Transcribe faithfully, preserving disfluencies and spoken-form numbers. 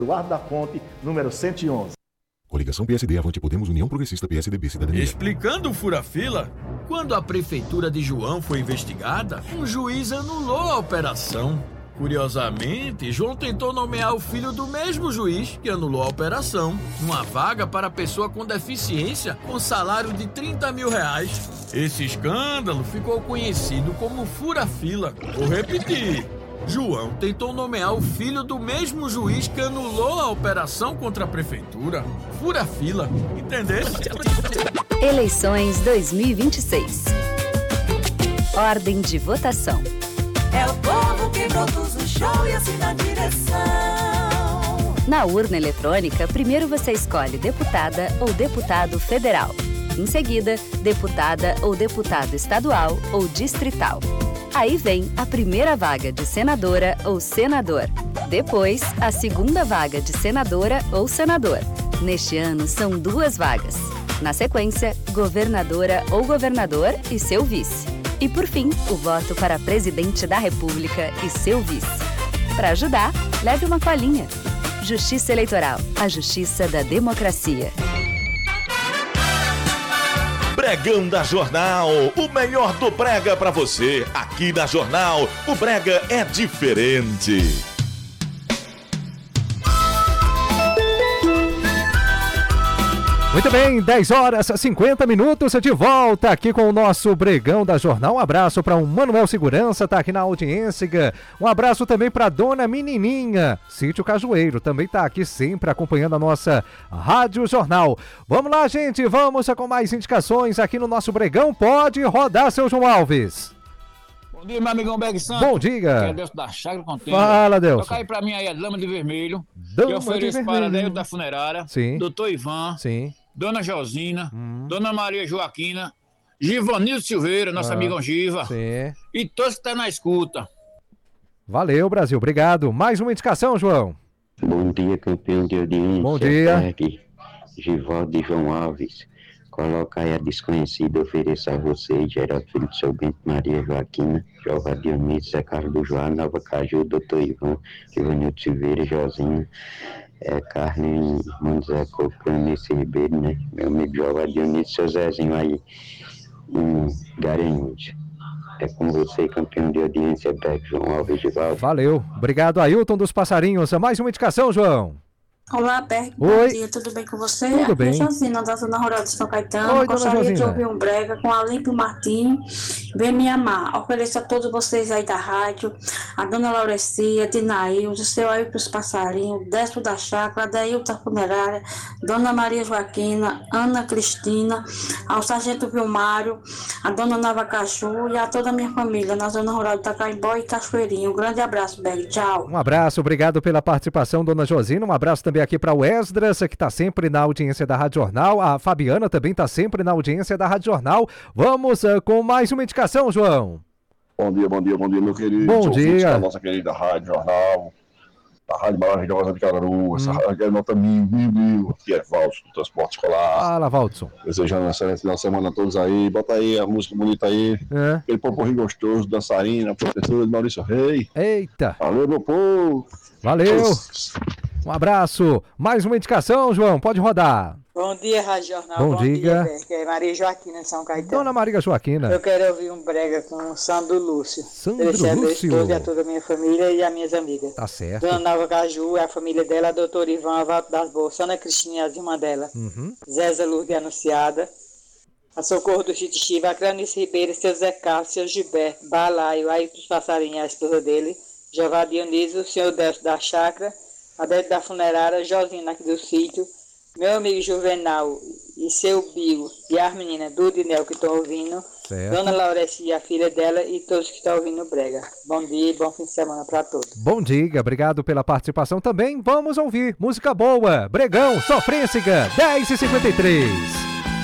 Eduardo da Fonte, número cento e onze. Coligação P S D, Avante Podemos, União Progressista, P S D B, Cidadania. Explicando o fura-fila, quando a prefeitura de João foi investigada, um juiz anulou a operação. Curiosamente, João tentou nomear o filho do mesmo juiz que anulou a operação, uma vaga para pessoa com deficiência com salário de trinta mil reais. Esse escândalo ficou conhecido como fura-fila. Vou repetir. João tentou nomear o filho do mesmo juiz que anulou a operação contra a prefeitura. Fura-fila, entendeu? Eleições dois mil e vinte e seis. Ordem de votação. É o povo que produz o show e assina a direção. Na urna eletrônica, primeiro você escolhe deputada ou deputado federal. Em seguida, deputada ou deputado estadual ou distrital. Aí vem a primeira vaga de senadora ou senador. Depois, a segunda vaga de senadora ou senador. Neste ano, são duas vagas. Na sequência, governadora ou governador e seu vice. E, por fim, o voto para presidente da República e seu vice. Para ajudar, leve uma colinha. Justiça Eleitoral, a justiça da democracia. Bregão da Jornal, o melhor do brega pra você. Aqui na Jornal, o brega é diferente. Muito bem, dez horas e cinquenta minutos, de volta aqui com o nosso Bregão da Jornal. Um abraço para o Manuel Segurança, tá aqui na audiência. Um abraço também para Dona Menininha, Sítio Cajueiro, também tá aqui sempre acompanhando a nossa Rádio Jornal. Vamos lá, gente, vamos com mais indicações aqui no nosso Bregão. Pode rodar, seu João Alves. Bom dia, meu amigão Beg Santos. Bom dia. Que é Deus da Chácara Contenda. Fala, Deus. Toca aí pra mim aí a Dama de Vermelho. Dama que eu ofereço para Deus da Funerária. Sim. Doutor Ivan. Sim. Dona Josina, hum. Dona Maria Joaquina, Givanildo Silveira, nossa ah, amiga Giva. Sim. E todos que estão na escuta. Valeu, Brasil. Obrigado. Mais uma indicação, João. Bom dia, campeão de audiência. Bom dia. Aqui, Givaldo de João Alves. Coloca aí a desconhecida, ofereço a você, Geraldo Filho do Seu Bento, Maria Joaquina, Jova Dionísio, Zé Carlos do Joá, Nova Caju, Doutor Ivan, Givanildo Silveira, Josinha. É, Carne, Zé Cocano, esse Ribeiro, né? Meu amigo Jova Dionísio, seu Zezinho aí em Garanhuns. É com você, campeão de audiência, Beck, João Alves de Val. Valeu. Obrigado, Ailton dos Passarinhos. Mais uma indicação, João. Olá, Beck. Oi. Bom dia, tudo bem com você? Tudo Aqui bem. é Josina, da Zona Rural de São Caetano. Oi, gostaria de ouvir um brega com a Olímpio Martins. Vem me amar. Ofereço a todos vocês aí da rádio, a Dona Laurecia, Dinail, o seu Ailton dos Passarinhos, Décio da Chácara, Dailton da Funerária, Dona Maria Joaquina, Ana Cristina, ao Sargento Vilmário, a Dona Nova Caju e a toda a minha família na Zona Rural de Itacaimbó e Cachoeirinho. Um grande abraço, Beck. Tchau. Um abraço, obrigado pela participação, Dona Josina. Um abraço também aqui para o Esdras, que está sempre na audiência da Rádio Jornal. A Fabiana também está sempre na audiência da Rádio Jornal. Vamos uh, com mais uma indicação, João. Bom dia, bom dia, bom dia, meu querido. Bom dia. Da nossa querida Rádio Jornal, a Rádio Maravilhosa de Cararu, essa hum. rádio é nota mil, mil, mil, que é Valtson, do transporte escolar. Fala, Valtson. Desejando uma excelente final de semana a todos aí. Bota aí a música bonita aí. É. Aquele poporrinho gostoso, dançarina, professora de Maurício Rei. Eita. Valeu, meu povo. Valeu. Um abraço. Mais uma indicação, João. Pode rodar. Bom dia, Rádio Jornal. Bom, Bom dia. dia é Maria Joaquina, São Caetano. Dona Maria Joaquina. Eu quero ouvir um brega com o Sandro Lúcio. Sandro Lúcio. E a toda a minha família e as minhas amigas. Tá certo. Dona Nova Caju, a família dela, a doutora Ivan, a Valdo das Bolsas, Ana Cristina e as irmãs dela. Uhum. Zéza Lourdes Anunciada. A Socorro do Chitichiva, a Clanice Ribeiro, seu Zé Carlos, seu Gilberto, Balaio, Ailton dos Passarinhos, a esposa dele, Jová Dionísio, o senhor Décio da Chácara, a Décio da Funerária, Josina aqui do sítio, meu amigo Juvenal e seu Bigo e as meninas do Dinel que estão ouvindo, certo. Dona Laurecia, a filha dela e todos que estão ouvindo o brega. Bom dia e bom fim de semana para todos. Bom dia, obrigado pela participação também. Vamos ouvir música boa, Bregão, Sofrência, dez e cinquenta e três.